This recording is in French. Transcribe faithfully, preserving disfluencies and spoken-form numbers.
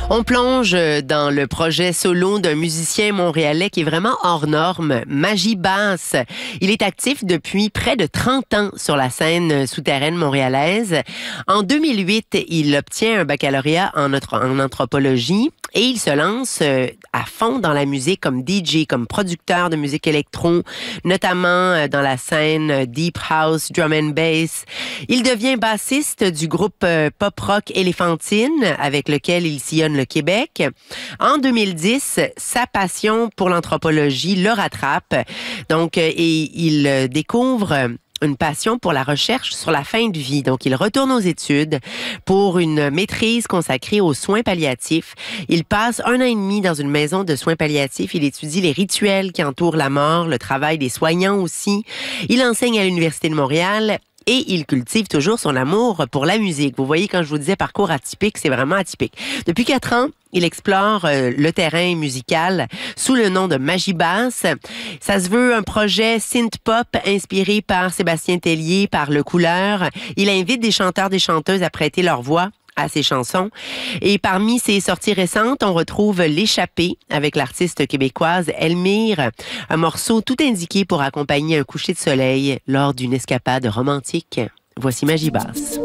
On plonge dans le projet solo d'un musicien montréalais qui est vraiment hors norme, Magie Basse. Il est actif depuis près de trente ans sur la scène souterraine montréalaise. En deux mille huit, il obtient un baccalauréat en, en anthropologie et il se lance à fond dans la musique comme D J, comme producteur de musique électro, notamment dans la scène Deep House, Drum and Bass. Il devient bassiste du groupe pop-rock Éléphantine, avec lequel il sillonne le Québec. En deux mille dix, sa passion pour l'anthropologie le rattrape. Donc, et il découvre une passion pour la recherche sur la fin de vie. Donc, il retourne aux études pour une maîtrise consacrée aux soins palliatifs. Il passe un an et demi dans une maison de soins palliatifs. Il étudie les rituels qui entourent la mort, le travail des soignants aussi. Il enseigne à l'Université de Montréal. Et il cultive toujours son amour pour la musique. Vous voyez, quand je vous disais parcours atypique, c'est vraiment atypique. Depuis quatre ans, il explore euh, le terrain musical sous le nom de Magie Basse. Ça se veut un projet synth-pop inspiré par Sébastien Tellier, par Le Couleur. Il invite des chanteurs, des chanteuses à prêter leur voix à ses chansons. Et parmi ses sorties récentes, on retrouve L'échappée avec l'artiste québécoise Elmire, un morceau tout indiqué pour accompagner un coucher de soleil lors d'une escapade romantique. Voici Magie Basse.